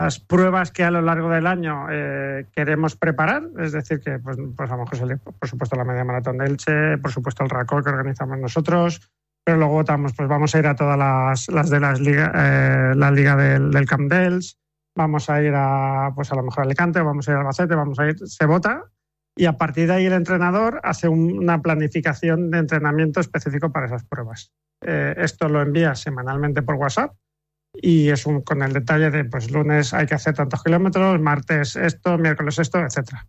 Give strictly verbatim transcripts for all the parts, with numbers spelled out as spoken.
pruebas que a lo largo del año eh, queremos preparar, es decir, que pues, pues a lo mejor salir, por supuesto, la media maratón de Elche, por supuesto el Racó que organizamos nosotros, pero luego votamos, pues vamos a ir a todas las, las de las liga, eh, la liga del, del Camp d'Els, vamos a ir a, pues a lo mejor a Alicante, vamos a ir a Albacete, vamos a ir, se vota y a partir de ahí el entrenador hace un, una planificación de entrenamiento específico para esas pruebas. Eh, esto lo envía semanalmente por WhatsApp y es un, con el detalle de, pues lunes hay que hacer tantos kilómetros, martes esto, miércoles esto, etcétera.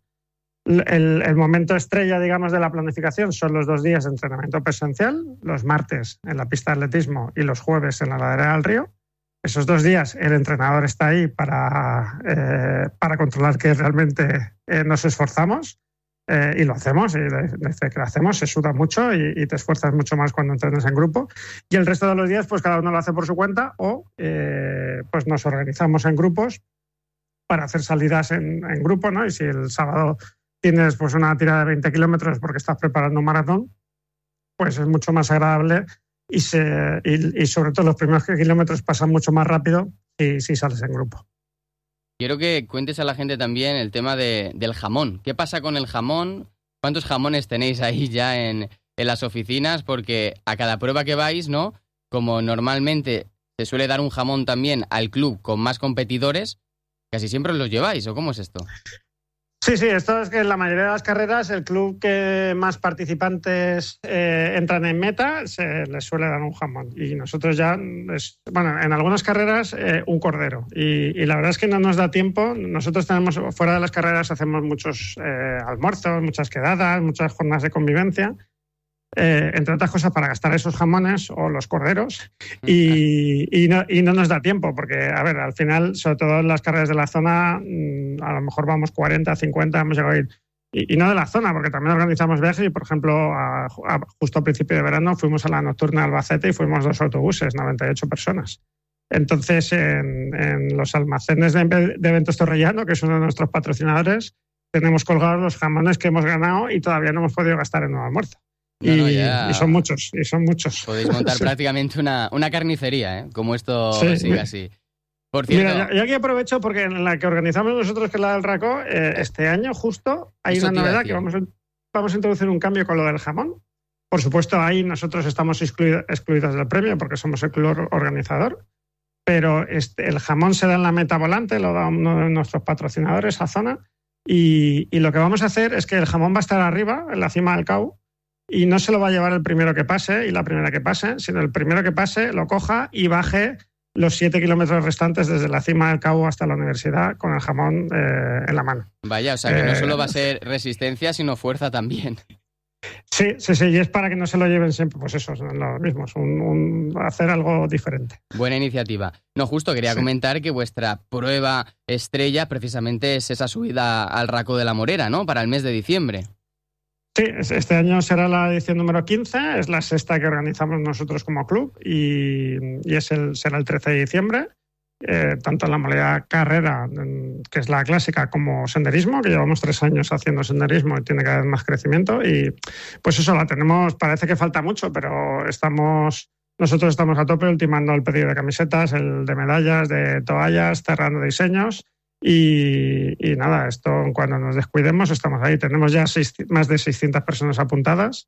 El, el momento estrella, digamos, de la planificación son los dos días de entrenamiento presencial, los martes en la pista de atletismo y los jueves en la ladera del río. Esos dos días el entrenador está ahí para, eh, para controlar que realmente eh, nos esforzamos eh, y lo hacemos. Y desde que lo hacemos se suda mucho y, y te esfuerzas mucho más cuando entrenas en grupo. Y el resto de los días pues cada uno lo hace por su cuenta o eh, pues nos organizamos en grupos para hacer salidas en, en grupo, ¿no? Y si el sábado tienes pues una tirada de veinte kilómetros porque estás preparando un maratón, pues es mucho más agradable y, se, y, y sobre todo los primeros kilómetros pasan mucho más rápido si, si sales en grupo. Quiero que cuentes a la gente también el tema de, del jamón. ¿Qué pasa con el jamón? ¿Cuántos jamones tenéis ahí ya en, en las oficinas? Porque a cada prueba que vais, ¿no? Como normalmente se suele dar un jamón también al club con más competidores, casi siempre os los lleváis, ¿o cómo es esto? Sí, sí, esto es que en la mayoría de las carreras el club que más participantes eh, entran en meta se les suele dar un jamón y nosotros ya, es, bueno, en algunas carreras eh, un cordero y, y la verdad es que no nos da tiempo. Nosotros tenemos, fuera de las carreras hacemos muchos eh, almuerzos, muchas quedadas, muchas jornadas de convivencia. Eh, entre otras cosas para gastar esos jamones o los corderos y, y, no, y no nos da tiempo porque, a ver, al final, sobre todo en las carreras de la zona, a lo mejor vamos cuarenta, cincuenta, hemos llegado a ir, y, y no de la zona, porque también organizamos viajes y, por ejemplo, a, a, justo a principio de verano fuimos a la nocturna de Albacete y fuimos dos autobuses, noventa y ocho personas. Entonces, en, en los almacenes de, de Eventos Torrellano, que es uno de nuestros patrocinadores, tenemos colgados los jamones que hemos ganado y todavía no hemos podido gastar en un almuerzo. No, no, y, ya... y son muchos, y son muchos. Podéis montar sí. prácticamente una, una carnicería, ¿eh? Como esto sí, sigue mira, así. Por cierto... Mira, yo, yo aquí aprovecho porque en la que organizamos nosotros, que es la del Racó, eh, este año justo hay Eso una novedad que vamos a, vamos a introducir un cambio con lo del jamón. Por supuesto, ahí nosotros estamos excluidos, excluidos del premio porque somos el club organizador, pero este, el jamón se da en la meta volante, lo da uno de nuestros patrocinadores, a zona, y, y lo que vamos a hacer es que el jamón va a estar arriba, en la cima del cabo, y no se lo va a llevar el primero que pase y la primera que pase, sino el primero que pase lo coja y baje los siete kilómetros restantes desde la cima del cabo hasta la universidad con el jamón eh, en la mano. Vaya, o sea que eh, no solo va a ser resistencia, sino fuerza también. Sí, sí, sí, y es para que no se lo lleven siempre, pues eso, son los mismos, un, un, hacer algo diferente. Buena iniciativa. No, justo quería sí. comentar que vuestra prueba estrella precisamente es esa subida al Racó de la Morera, ¿no? Para el mes de diciembre. Sí, este año será la edición número quince, es la sexta que organizamos nosotros como club y, y es el, será el trece de diciembre, eh, tanto en la modalidad carrera, que es la clásica, como senderismo, que llevamos tres años haciendo senderismo y tiene cada vez más crecimiento y pues eso, la tenemos, parece que falta mucho, pero estamos, nosotros estamos a tope ultimando el pedido de camisetas, el de medallas, de toallas, cerrando diseños. Y, y nada, esto cuando nos descuidemos estamos ahí. Tenemos ya seis, más de seiscientas personas apuntadas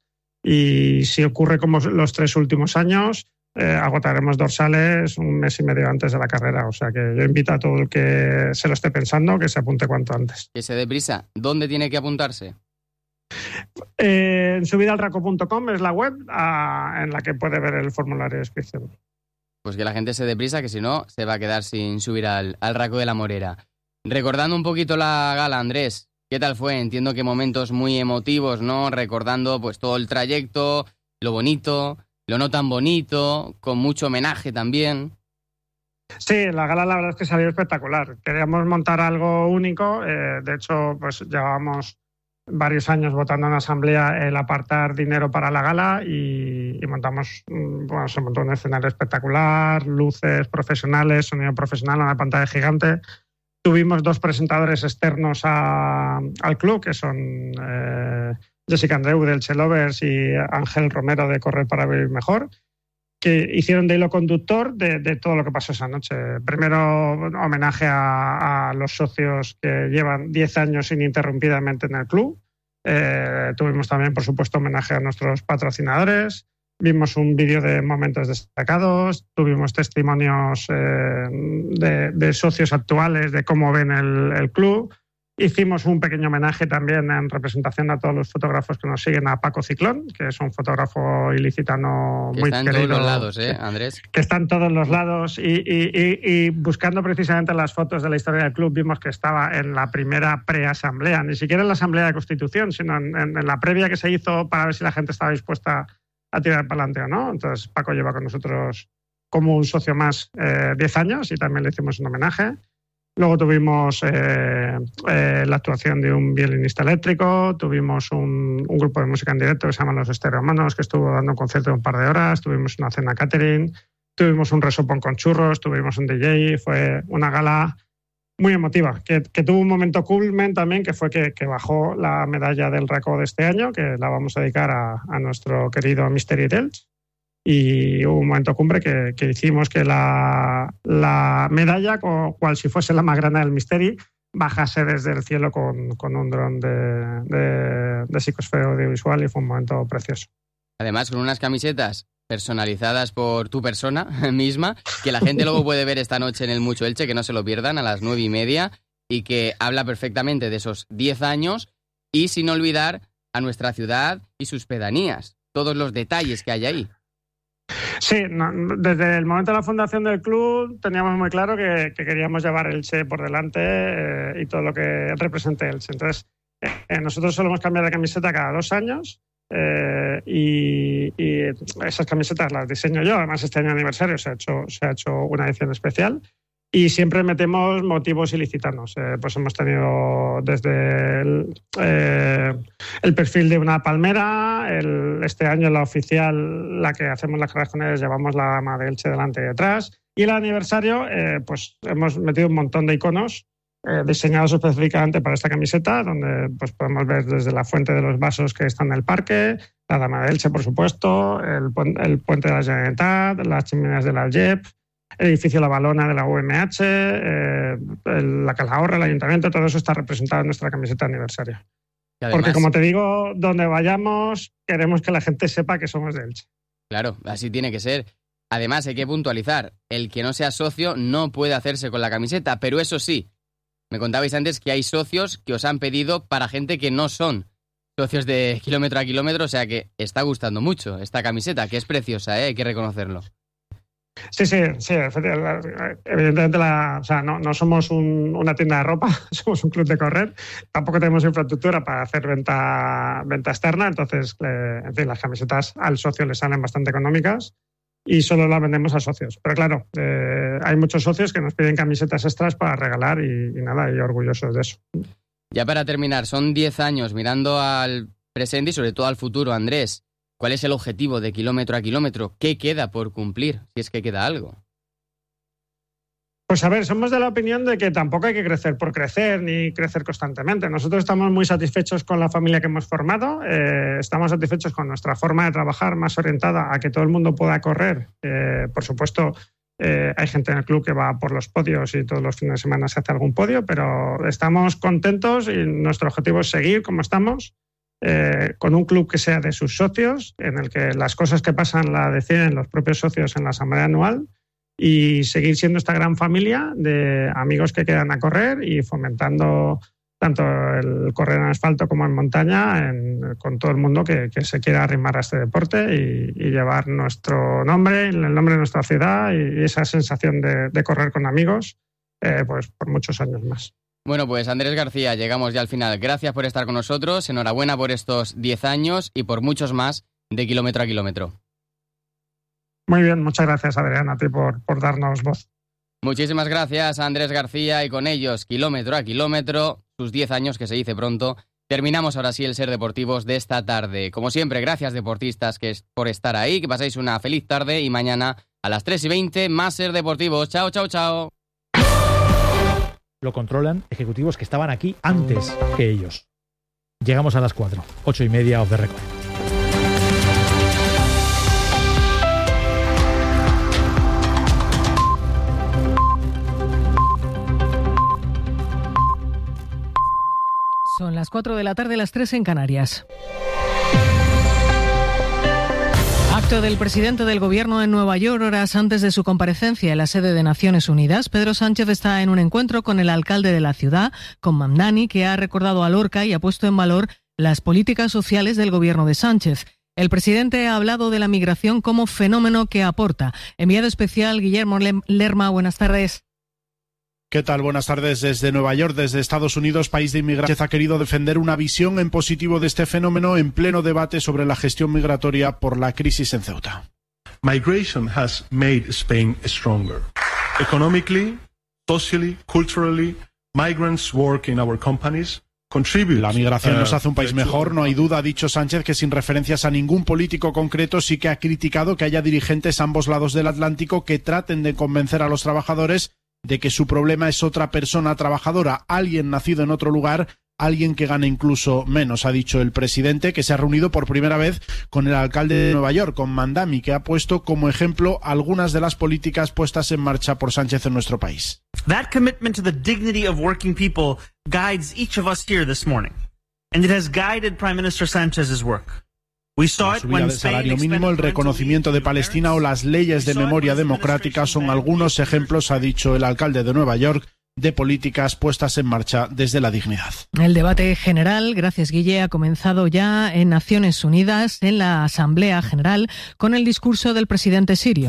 y si ocurre como los tres últimos años, eh, agotaremos dorsales un mes y medio antes de la carrera. O sea que yo invito a todo el que se lo esté pensando que se apunte cuanto antes. Que se dé prisa. ¿Dónde tiene que apuntarse? Eh, en subidalraco punto com es la web a, en la que puede ver el formulario de inscripción. Pues que la gente se dé prisa, que si no se va a quedar sin subir al, al Racó de la Morera. Recordando un poquito la gala, Andrés, ¿qué tal fue? Entiendo que momentos muy emotivos, ¿no? Recordando pues todo el trayecto, lo bonito, lo no tan bonito, con mucho homenaje también. Sí, la gala la verdad es que salió espectacular. Queríamos montar algo único, eh, de hecho pues llevábamos varios años votando en la asamblea el apartar dinero para la gala y, y montamos, bueno, se montó un escenario espectacular, luces profesionales, sonido profesional, una pantalla gigante. Tuvimos dos presentadores externos a, al club, que son eh, Jessica Andreu del Elche Lovers y Ángel Romero de Correr para Vivir Mejor. que hicieron de hilo conductor de, de todo lo que pasó esa noche. Primero, homenaje a, a los socios que llevan diez años ininterrumpidamente en el club. Eh, tuvimos también, por supuesto, homenaje a nuestros patrocinadores. Vimos un vídeo de momentos destacados, tuvimos testimonios eh, de, de socios actuales de cómo ven el, el club. Hicimos un pequeño homenaje también en representación a todos los fotógrafos que nos siguen, a Paco Ciclón, que es un fotógrafo ilicitano que muy está en querido. todos los lados, ¿eh, Andrés? Que está en todos los lados. Y, y, y, y buscando precisamente las fotos de la historia del club, vimos que estaba en la primera preasamblea, ni siquiera en la asamblea de constitución, sino en, en, en la previa que se hizo para ver si la gente estaba dispuesta a tirar para adelante o no. Entonces Paco lleva con nosotros como un socio más eh, diez años y también le hicimos un homenaje. Luego tuvimos eh, eh, la actuación de un violinista eléctrico, tuvimos un, un grupo de música en directo que se llama Los Estereomanos, que estuvo dando un concierto de un par de horas, tuvimos una cena catering, tuvimos un resopón con churros, tuvimos un D J, fue una gala muy emotiva, que, que tuvo un momento culmen también, que fue que, que bajó la medalla del RACO de este año, que la vamos a dedicar a, a nuestro querido Mystery Delch. Y hubo un momento cumbre que, que hicimos que la, la medalla, cual si fuese la más grande del Mystery, bajase desde el cielo con, con un dron de, de, de psicosfera audiovisual, y fue un momento precioso. Además, con unas camisetas personalizadas por tu persona misma, que la gente luego puede ver esta noche en el Mucho Elche, que no se lo pierdan, a las nueve y media, y que habla perfectamente de esos diez años, y sin olvidar a nuestra ciudad y sus pedanías, todos los detalles que hay ahí. Sí, no, desde el momento de la fundación del club teníamos muy claro que, que queríamos llevar Elche por delante eh, y todo lo que represente Elche. Entonces, eh, nosotros solemos cambiar de camiseta cada dos años eh, y, y esas camisetas las diseño yo. Además, este año aniversario se ha hecho, se ha hecho una edición especial. Y siempre metemos motivos ilicitanos. Eh, pues hemos tenido desde el, eh, el perfil de una palmera, el, este año la oficial, la que hacemos las carreras con ellos, llevamos la dama de Elche delante y detrás. Y el aniversario, eh, pues hemos metido un montón de iconos eh, diseñados específicamente para esta camiseta, donde pues podemos ver desde la fuente de los vasos que está en el parque, la dama de Elche, por supuesto, el, el puente de la Generalitat, las chimeneas de la J E P, el edificio La Balona de la U M H, eh, el, la Calahorra, el ayuntamiento, todo eso está representado en nuestra camiseta de aniversario. Además, porque, como te digo, donde vayamos, queremos que la gente sepa que somos de Elche. Claro, así tiene que ser. Además, hay que puntualizar, el que no sea socio no puede hacerse con la camiseta, pero eso sí, me contabais antes que hay socios que os han pedido para gente que no son socios de kilómetro a kilómetro, o sea que está gustando mucho esta camiseta, que es preciosa, ¿eh? Hay que reconocerlo. Sí, sí, sí. Evidentemente, la, o sea, no, no somos un, una tienda de ropa, somos un club de correr. Tampoco tenemos infraestructura para hacer venta, venta externa, entonces, eh, en fin, las camisetas al socio le salen bastante económicas y solo las vendemos a socios. Pero claro, eh, hay muchos socios que nos piden camisetas extras para regalar y, y nada, y orgullosos de eso. Ya para terminar, son diez años mirando al presente y sobre todo al futuro, Andrés. ¿Cuál es el objetivo de kilómetro a kilómetro? ¿Qué queda por cumplir, si es que queda algo? Pues a ver, somos de la opinión de que tampoco hay que crecer por crecer ni crecer constantemente. Nosotros estamos muy satisfechos con la familia que hemos formado, eh, estamos satisfechos con nuestra forma de trabajar más orientada a que todo el mundo pueda correr. Eh, por supuesto, eh, hay gente en el club que va por los podios y todos los fines de semana se hace algún podio, pero estamos contentos y nuestro objetivo es seguir como estamos. Eh, con un club que sea de sus socios, en el que las cosas que pasan las deciden los propios socios en la asamblea anual, y seguir siendo esta gran familia de amigos que quedan a correr y fomentando tanto el correr en asfalto como en montaña en, con todo el mundo que, que se quiera arrimar a este deporte y, y llevar nuestro nombre, el nombre de nuestra ciudad y, y esa sensación de, de correr con amigos eh, pues por muchos años más. Bueno, pues Andrés García, llegamos ya al final. Gracias por estar con nosotros, enhorabuena por estos diez años y por muchos más de kilómetro a kilómetro. Muy bien, muchas gracias, Adrián, a ti por, por darnos voz. Muchísimas gracias a Andrés García y con ellos, kilómetro a kilómetro, sus diez años, que se dice pronto. Terminamos ahora sí el Ser Deportivos de esta tarde. Como siempre, gracias deportistas que es por estar ahí, que paséis una feliz tarde y mañana a las tres y veinte más Ser Deportivos. Chao, chao, chao. Lo controlan ejecutivos que estaban aquí antes que ellos. Llegamos a las cuatro, ocho y media off the record. Son las cuatro de la tarde, las tres en Canarias. Acto del presidente del Gobierno en Nueva York horas antes de su comparecencia en la sede de Naciones Unidas. Pedro Sánchez está en un encuentro con el alcalde de la ciudad, con Mamdani, que ha recordado a Lorca y ha puesto en valor las políticas sociales del Gobierno de Sánchez. El presidente ha hablado de la migración como fenómeno que aporta. Enviado especial Guillermo Lerma, buenas tardes. ¿Qué tal? Buenas tardes desde Nueva York, desde Estados Unidos, país de inmigrantes. Ha querido defender una visión en positivo de este fenómeno en pleno debate sobre la gestión migratoria por la crisis en Ceuta. Migration has made Spain stronger. Economically, socially, culturally, migrants work in our companies. La migración nos hace un país mejor, no hay duda, ha dicho Sánchez, que sin referencias a ningún político concreto sí que ha criticado que haya dirigentes a ambos lados del Atlántico que traten de convencer a los trabajadores de que su problema es otra persona trabajadora, alguien nacido en otro lugar, alguien que gane incluso menos, ha dicho el presidente, que se ha reunido por primera vez con el alcalde de Nueva York, con Mamdani, que ha puesto como ejemplo algunas de las políticas puestas en marcha por Sánchez en nuestro país. That commitment to the dignity of working people guides each of us here this morning, and it has guided Prime Minister Sanchez's work. La subida del salario mínimo, el reconocimiento de Palestina o las leyes de memoria democrática son algunos ejemplos, ha dicho el alcalde de Nueva York, de políticas puestas en marcha desde la dignidad. El debate general, gracias Guille, ha comenzado ya en Naciones Unidas, en la Asamblea General, con el discurso del presidente sirio.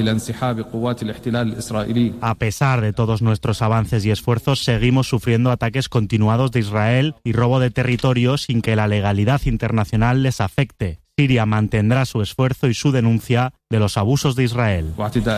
A pesar de todos nuestros avances y esfuerzos, seguimos sufriendo ataques continuados de Israel y robo de territorio sin que la legalidad internacional les afecte. Siria mantendrá su esfuerzo y su denuncia de los abusos de Israel.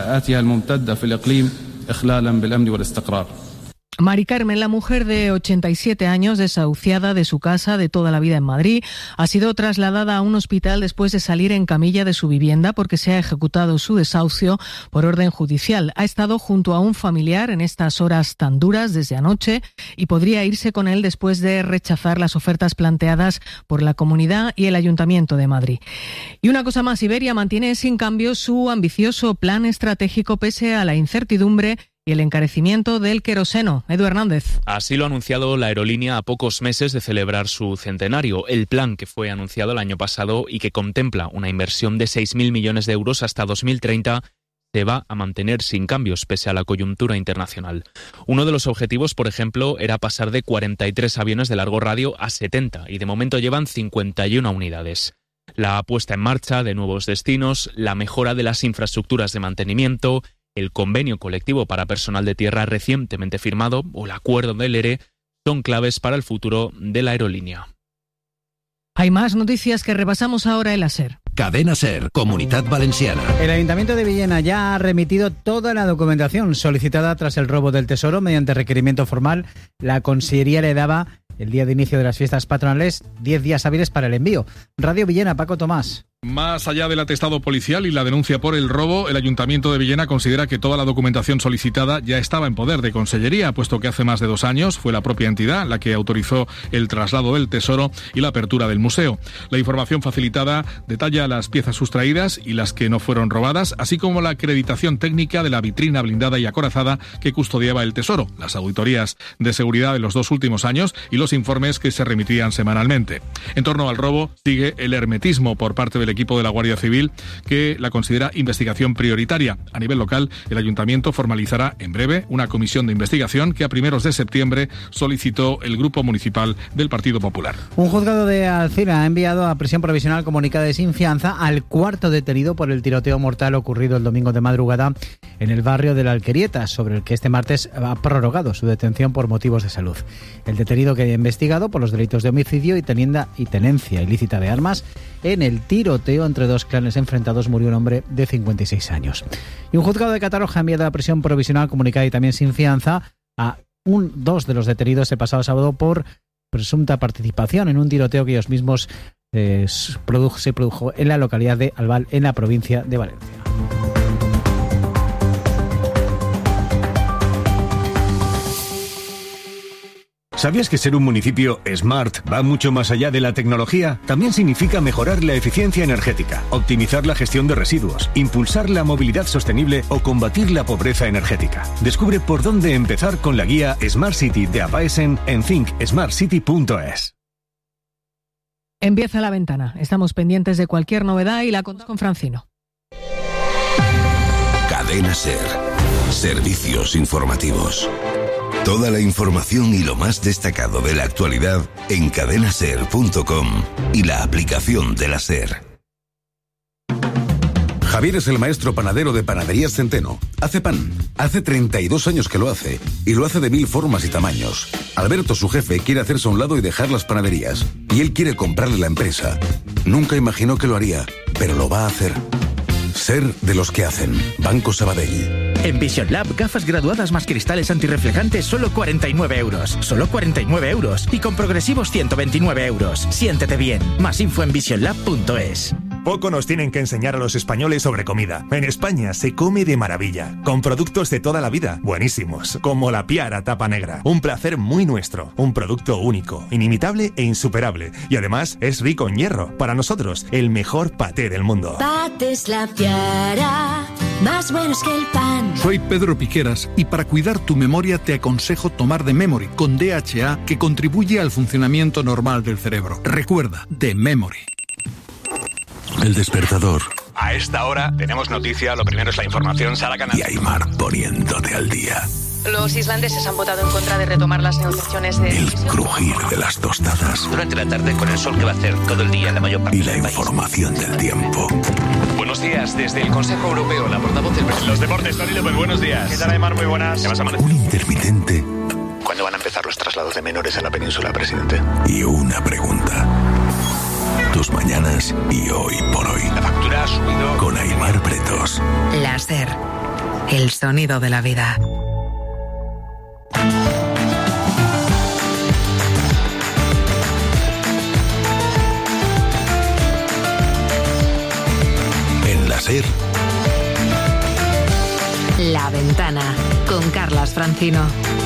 Mari Carmen, la mujer de ochenta y siete años, desahuciada de su casa de toda la vida en Madrid, ha sido trasladada a un hospital después de salir en camilla de su vivienda porque se ha ejecutado su desahucio por orden judicial. Ha estado junto a un familiar en estas horas tan duras desde anoche y podría irse con él después de rechazar las ofertas planteadas por la Comunidad y el Ayuntamiento de Madrid. Y una cosa más, Iberia mantiene sin cambio su ambicioso plan estratégico pese a la incertidumbre y el encarecimiento del queroseno. Edu Hernández. Así lo ha anunciado la aerolínea a pocos meses de celebrar su centenario. El plan, que fue anunciado el año pasado y que contempla una inversión de seis mil millones de euros hasta dos mil treinta, se va a mantener sin cambios pese a la coyuntura internacional. Uno de los objetivos, por ejemplo, era pasar de cuarenta y tres aviones de largo radio a setenta y de momento llevan cincuenta y una unidades. La puesta en marcha de nuevos destinos, la mejora de las infraestructuras de mantenimiento, el convenio colectivo para personal de tierra recientemente firmado o el acuerdo del E R E son claves para el futuro de la aerolínea. Hay más noticias que repasamos ahora en la SER. Cadena SER, Comunidad Valenciana. El Ayuntamiento de Villena ya ha remitido toda la documentación solicitada tras el robo del tesoro mediante requerimiento formal. La Consellería le daba el día de inicio de las fiestas patronales diez días hábiles para el envío. Radio Villena, Paco Tomás. Más allá del atestado policial y la denuncia por el robo, el Ayuntamiento de Villena considera que toda la documentación solicitada ya estaba en poder de Consellería, puesto que hace más de dos años fue la propia entidad la que autorizó el traslado del tesoro y la apertura del museo. La información facilitada detalla las piezas sustraídas y las que no fueron robadas, así como la acreditación técnica de la vitrina blindada y acorazada que custodiaba el tesoro, las auditorías de seguridad de los dos últimos años y los informes que se remitían semanalmente. En torno al robo sigue el hermetismo por parte del equipo de la Guardia Civil, que la considera investigación prioritaria. A nivel local, el Ayuntamiento formalizará en breve una comisión de investigación que a primeros de septiembre solicitó el Grupo Municipal del Partido Popular. Un juzgado de Alcira ha enviado a prisión provisional comunicada de sin fianza al cuarto detenido por el tiroteo mortal ocurrido el domingo de madrugada en el barrio de la Alquerieta, sobre el que este martes ha prorrogado su detención por motivos de salud. El detenido queda investigado por los delitos de homicidio y, tenienda, y tenencia ilícita de armas. En el tiroteo entre dos clanes enfrentados murió un hombre de cincuenta y seis años. Y un juzgado de Catarroja ha enviado a prisión provisional comunicada y también sin fianza a un, dos de los detenidos el pasado sábado por presunta participación en un tiroteo que ellos mismos eh, produjo, se produjo en la localidad de Albal, en la provincia de Valencia. ¿Sabías que ser un municipio smart va mucho más allá de la tecnología? También significa mejorar la eficiencia energética, optimizar la gestión de residuos, impulsar la movilidad sostenible o combatir la pobreza energética. Descubre por dónde empezar con la guía Smart City de Apaesen en think smart city punto es. Empieza La Ventana. Estamos pendientes de cualquier novedad y la contamos con Francino. Cadena SER. Servicios informativos. Toda la información y lo más destacado de la actualidad en cadena ser punto com y la aplicación de la SER. Javier es el maestro panadero de Panaderías Centeno. Hace pan. Hace treinta y dos años que lo hace. Y lo hace de mil formas y tamaños. Alberto, su jefe, quiere hacerse a un lado y dejar las panaderías. Y él quiere comprarle la empresa. Nunca imaginó que lo haría, pero lo va a hacer. Ser de los que hacen. Banco Sabadell. En Vision Lab, gafas graduadas más cristales antirreflejantes, solo cuarenta y nueve euros. Solo cuarenta y nueve euros. Y con progresivos ciento veintinueve euros. Siéntete bien. Más info en vision lab punto es. Poco nos tienen que enseñar a los españoles sobre comida. En España se come de maravilla, con productos de toda la vida, buenísimos, como la Piara Tapa Negra. Un placer muy nuestro, un producto único, inimitable e insuperable. Y además es rico en hierro. Para nosotros, el mejor paté del mundo. Patés La Piara, más buenos que el pan. Soy Pedro Piqueras y para cuidar tu memoria te aconsejo tomar The Memory con D H A, que contribuye al funcionamiento normal del cerebro. Recuerda, The Memory. El despertador. A esta hora tenemos noticia, lo primero es la información, Sara Canal. Y Aymar poniéndote al día. Los islandeses han votado en contra de retomar las negociaciones de... El crujir de las tostadas. Durante la tarde, con el sol que va a hacer todo el día en la mayor parte y la del país. Información del tiempo. Buenos días, desde el Consejo Europeo, la portavoz del presidente. Los deportes, Tony López, buenos días. ¿Qué tal, Aymar? Muy buenas. Un intermitente. ¿Cuándo van a empezar los traslados de menores a la península, presidente? Y una pregunta. Tus mañanas y hoy por hoy. La factura ha subido. Con Aymar Pretos. La SER, el sonido de la vida. En la SER. La Ventana, con Carlas Francino.